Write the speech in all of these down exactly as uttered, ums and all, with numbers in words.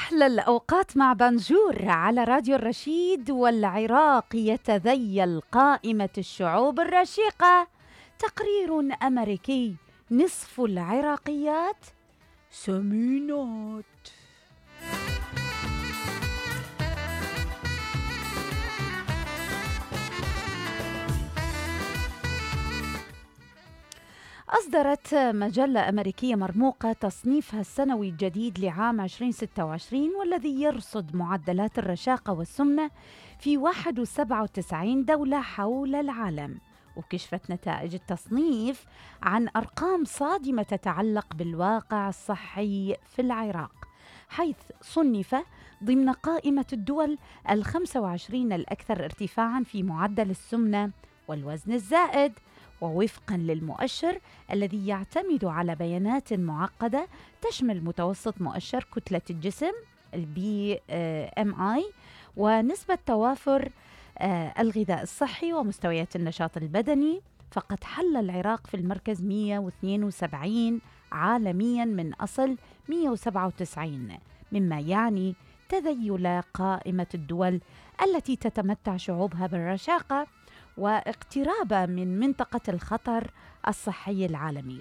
أحلى الأوقات مع بنجور على راديو الرشيد. والعراق يتذيل قائمة الشعوب الرشيقة. تقرير أمريكي: نصف العراقيات سمينات. أصدرت مجلة أمريكية مرموقة تصنيفها السنوي الجديد لعام ألفين وستة وعشرين، والذي يرصد معدلات الرشاقة والسمنة في واحد وسبعة وتسعين دولة حول العالم. وكشفت نتائج التصنيف عن أرقام صادمة تتعلق بالواقع الصحي في العراق، حيث صنف ضمن قائمة الدول الخمسة وعشرين الأكثر ارتفاعاً في معدل السمنة والوزن الزائد. ووفقاً للمؤشر الذي يعتمد على بيانات معقدة تشمل متوسط مؤشر كتلة الجسم البي ام اي ونسبة توافر الغذاء الصحي ومستويات النشاط البدني، فقد حل العراق في المركز مئة واثنين وسبعين عالمياً من أصل مئة وسبعة وتسعين، مما يعني تذيل قائمة الدول التي تتمتع شعوبها بالرشاقة واقترابا من منطقة الخطر الصحي العالمي.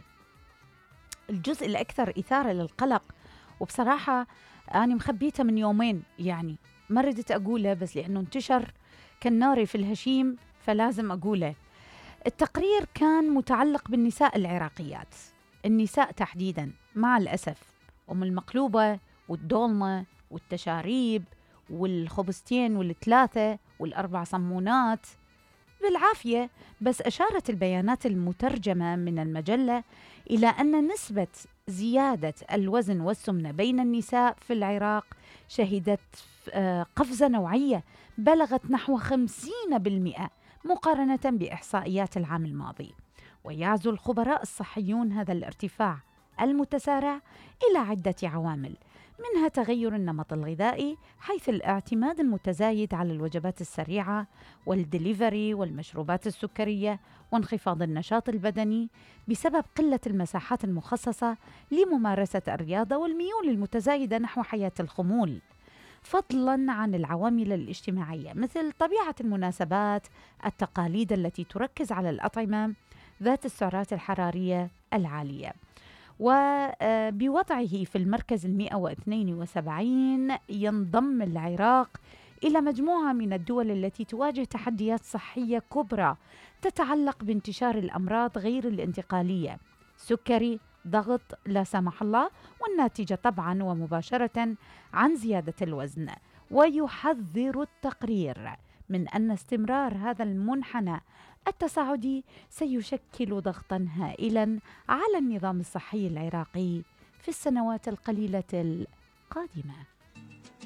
الجزء الأكثر إثارة للقلق، وبصراحة أنا مخبيته من يومين، يعني ما ردت أقوله بس لأنه انتشر كالنار في الهشيم فلازم أقوله. التقرير كان متعلق بالنساء العراقيات، النساء تحديدا مع الأسف أم المقلوبة والدولمة والتشاريب والخبزتين والثلاثة والأربع صمونات بالعافية. بس أشارت البيانات المترجمة من المجلة إلى أن نسبة زيادة الوزن والسمنة بين النساء في العراق شهدت قفزة نوعية بلغت نحو خمسين بالمئة مقارنة بإحصائيات العام الماضي. ويعزو الخبراء الصحيون هذا الارتفاع المتسارع إلى عدة عوامل، منها تغير النمط الغذائي حيث الاعتماد المتزايد على الوجبات السريعة والدليفري والمشروبات السكرية، وانخفاض النشاط البدني بسبب قلة المساحات المخصصة لممارسة الرياضة والميول المتزايدة نحو حياة الخمول، فضلاً عن العوامل الاجتماعية مثل طبيعة المناسبات، التقاليد التي تركز على الأطعمة ذات السعرات الحرارية العالية. وبوضعه في المركز المئة واثنين وسبعين ينضم العراق إلى مجموعة من الدول التي تواجه تحديات صحية كبرى تتعلق بانتشار الأمراض غير الانتقالية، سكري، ضغط لا سمح الله، والناتجة طبعا ومباشرة عن زيادة الوزن. ويحذر التقرير من أن استمرار هذا المنحنى التصاعدي سيشكل ضغطا هائلا على النظام الصحي العراقي في السنوات القليلة القادمة.